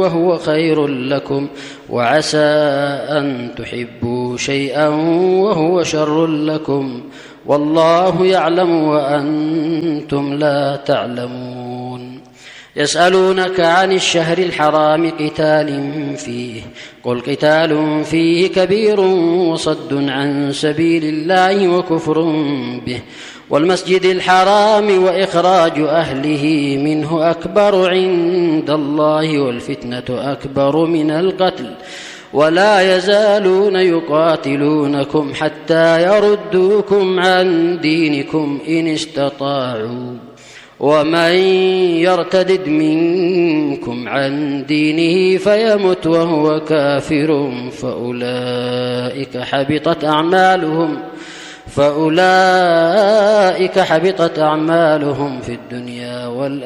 وهو خير لكم، وعسى أن تحبوا شيئا وهو شر لكم، والله يعلم وأنتم لا تعلمون. يسألونك عن الشهر الحرام قتال فيه، قل قتال فيه كبير وصد عن سبيل الله وكفر به، والمسجد الحرام وإخراج أهله منه أكبر عند الله، والفتنة أكبر من القتل، ولا يزالون يقاتلونكم حتى يردوكم عن دينكم إن استطاعوا، ومن يرتدد منكم عن دينه فيمت وهو كافر فأولئك حبطت أعمالهم في الدنيا والآخرة.